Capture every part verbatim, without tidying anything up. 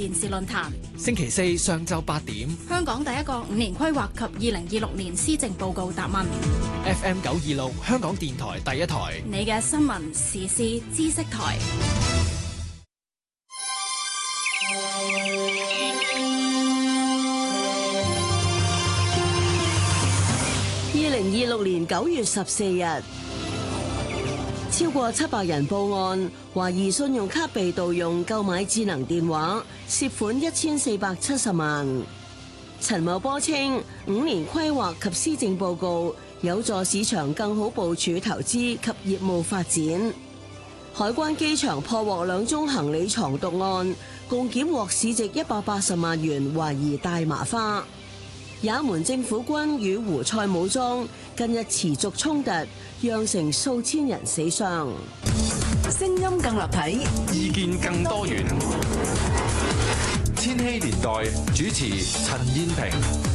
電視論壇。 星期四上晝八點， 香港第一個五年規劃及二零二六年施政報告答問。 F M 九二六香港電台第一台， 你嘅新聞時事知識台。 二零二六年九月十四日，超過七百人報案，懷疑信用卡被盜用購買智能電話，涉款一千四百七十萬。陳茂波稱，五年規劃及施政報告有助市場更好部署投資及業務發展。海關機場破獲兩宗行李藏毒案，共檢獲市值一百八十萬元懷疑大麻花。也門政府軍與胡塞武裝近日持續衝突，釀成數千人死傷。 聲音更立體， 意見更多元。千禧年代主持陳燕萍。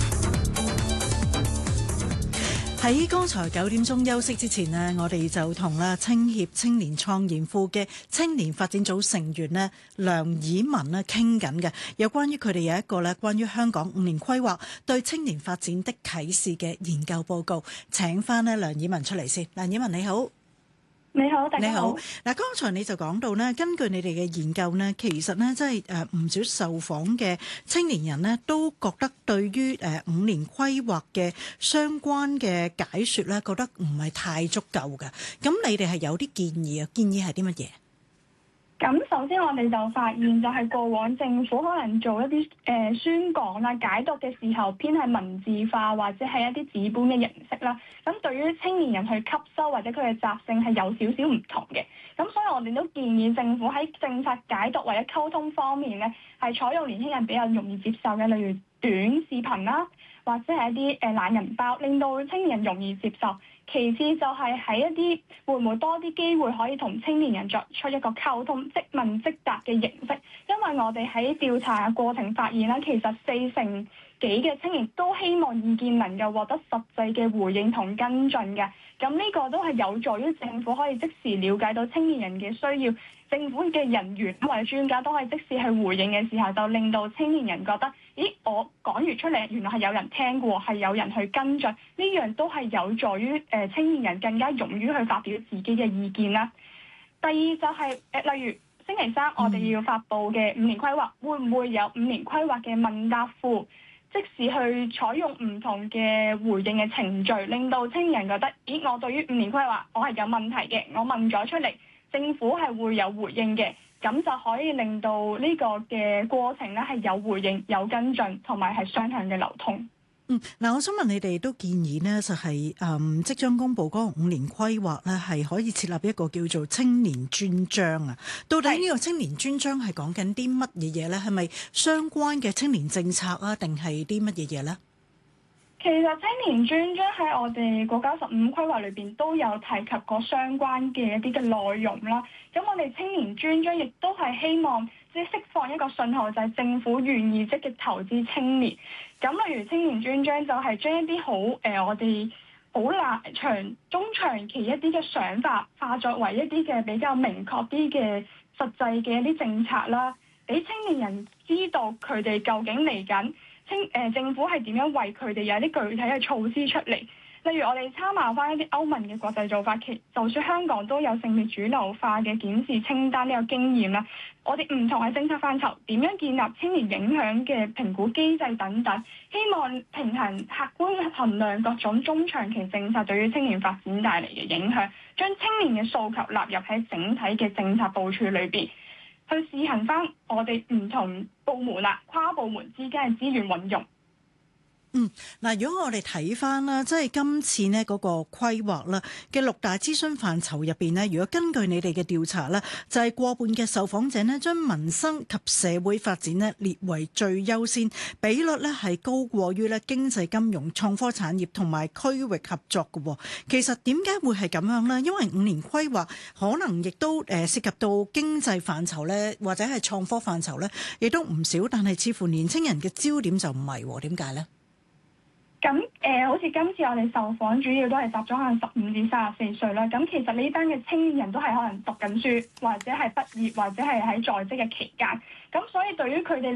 喺剛才九點鐘休息之前呢，我哋就同啦青協青年創研庫嘅青年發展組成員呢梁綺文呢傾緊嘅，有關於佢哋有一個咧關於香港五年規劃對青年發展的啟示嘅研究報告，請翻呢梁綺文出嚟先。梁綺文你好。 你好，大家好。 你好。嗱，剛才你就講到咧，根據你哋嘅研究呢，其實呢，即係誒唔少受訪嘅青年人呢，都覺得對於誒五年規劃嘅相關嘅解說咧，覺得唔係太足夠嘅。咁你哋係有啲建議啊？建議係啲乜嘢？ 咁首先我哋就發現，就係過往政府可能做一啲誒、呃、宣講啦、解讀嘅時候，偏係文字化或者係一啲紙本嘅形式啦。咁對於青年人去吸收或者佢嘅習性係有少少唔同嘅。咁所以我哋都建議政府喺政策解讀或者溝通方面咧，係採用年輕人比較容易接受嘅，例如短視頻啦，或者係一啲誒懶人包，令到青年人容易接受。其次就係喺一啲會唔會多啲機會可以同青年人作出一個溝通，即問即答嘅形式。因為我哋喺調查嘅過程發現啦，其實四成幾嘅青年都希望意見能夠獲得實際嘅回應同跟進嘅。咁呢個都係有助於政府可以即時了解到青年人嘅需要，政府嘅人員或者專家都可以即時去回應嘅時候，就令到青年人覺得，咦，我講完出嚟，原來係有人聽過，係有人去跟進，呢樣都係有助於誒、呃、青年人更加勇於去發表自己嘅意見啦。第二就係、是、誒、呃，例如星期三我哋要發布嘅五年規劃，會唔會有五年規劃嘅問答庫？即時去採用唔同嘅回應嘅程序，令到青年人覺得，咦，我對於五年規劃我係有問題嘅，我問咗出嚟，政府係會有回應嘅，咁就可以令到呢個嘅過程咧係有回應、有跟進，同埋係雙向嘅流通。 嗯，嗱，我想問你哋都建議呢，就係、是、誒、嗯、即將公布嗰個五年規劃咧，係可以設立一個叫做青年專章啊。到底呢個青年專章係講緊啲乜嘢嘢咧？係咪相關嘅青年政策啊，定係啲乜嘢嘢咧？ 其實青年專章喺我哋國家十五規劃裏邊都有提及過相關嘅一啲嘅內容啦。咁我哋青年專章亦都係希望即係釋放一個信號，就係政府願意積極投資青年。咁例如青年專章就係將一啲好誒我哋好難長中長期一啲嘅想法化作為一啲嘅比較明確啲嘅實際嘅一啲政策啦，俾青年人知道佢哋究竟嚟緊青誒、呃、政府係點樣為佢哋有一啲具體嘅措施出嚟。例如我哋參考翻一啲歐盟嘅國際做法，其就算香港都有性別主流化嘅檢視清單呢個經驗啦。我哋唔同嘅政策範疇點樣建立青年影響嘅評估機制等等，希望平衡客觀衡量各種中長期政策對於青年發展帶嚟嘅影響，將青年嘅訴求納入喺整體嘅政策部署裏邊，去試行翻我哋唔同部門啦、跨部門之間嘅資源運用。 嗯，嗱，如果我哋睇翻啦，即係今次呢嗰個規劃啦嘅六大諮詢範疇入邊呢，如果根據你哋嘅調查呢，就係過半嘅受訪者呢將民生及社會發展呢列為最優先，比率呢係高過於呢經濟金融、創科產業同埋區域合作嘅。其實點解會係咁樣呢？因為五年規劃可能亦都誒涉及到經濟範疇呢，或者係創科範疇呢，亦都唔少，但係似乎年青人嘅焦點就唔係，點解呢？ 咁誒、呃，好似今次我哋受訪主要都係集中可能十五至三十四歲啦。咁其實呢班嘅青年人都係可能讀緊書，或者係畢業，或者係喺在職嘅期間。咁所以對於佢哋